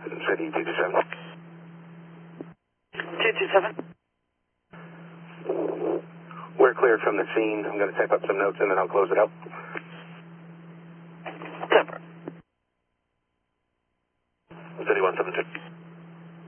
City 227. 227. We're cleared from the scene. I'm going to type up some notes and then I'll close it out.